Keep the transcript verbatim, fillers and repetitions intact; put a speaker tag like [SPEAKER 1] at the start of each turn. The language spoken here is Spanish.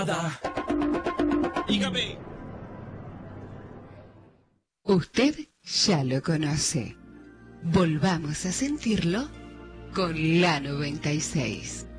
[SPEAKER 1] Dígame.
[SPEAKER 2] Usted ya lo conoce. Volvamos a sentirlo con la noventa y seis.